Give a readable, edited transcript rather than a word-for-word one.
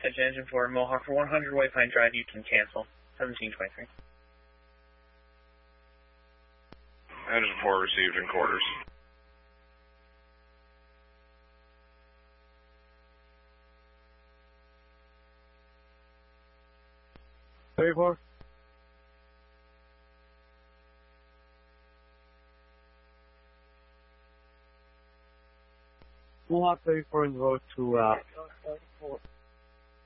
message engine for Mohawk for 100 Wayfind Drive, you can cancel. 1723. Engine 4 received in quarters. Favor. Mohawk 34 and road to